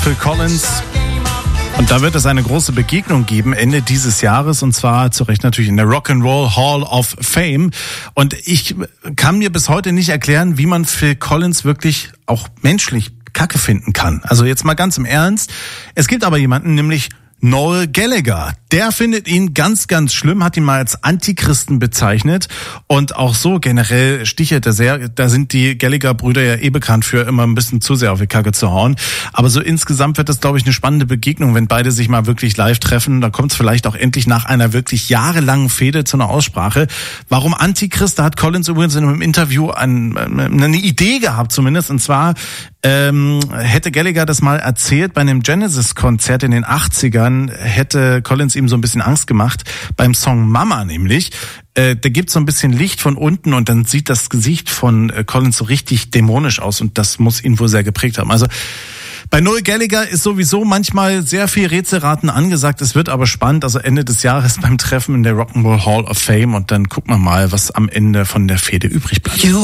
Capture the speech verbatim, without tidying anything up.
Phil Collins. Und da wird es eine große Begegnung geben Ende dieses Jahres, und zwar zu Recht natürlich in der Rock'n'Roll Hall of Fame. Und ich kann mir bis heute nicht erklären, wie man Phil Collins wirklich auch menschlich Kacke finden kann. Also jetzt mal ganz im Ernst. Es gibt aber jemanden, nämlich Noel Gallagher. Der findet ihn ganz, ganz schlimm, hat ihn mal als Antichristen bezeichnet, und auch so generell stichelt er sehr. Da sind die Gallagher-Brüder ja eh bekannt für, immer ein bisschen zu sehr auf die Kacke zu hauen. Aber so insgesamt wird das, glaube ich, eine spannende Begegnung, wenn beide sich mal wirklich live treffen. Da kommt es vielleicht auch endlich nach einer wirklich jahrelangen Fehde zu einer Aussprache. Warum Antichrist? Da hat Collins übrigens in einem Interview ein, eine Idee gehabt zumindest, und zwar ähm, hätte Gallagher das mal erzählt bei einem Genesis-Konzert in den achtzigern, hätte Collins ihm so ein bisschen Angst gemacht, beim Song Mama nämlich. Äh, da gibt so ein bisschen Licht von unten, und dann sieht das Gesicht von äh, Collins so richtig dämonisch aus, und das muss ihn wohl sehr geprägt haben. Also bei Noel Gallagher ist sowieso manchmal sehr viel Rätselraten angesagt. Es wird aber spannend, also Ende des Jahres beim Treffen in der Rock'n'Roll Hall of Fame, und dann gucken wir mal, was am Ende von der Fehde übrig bleibt.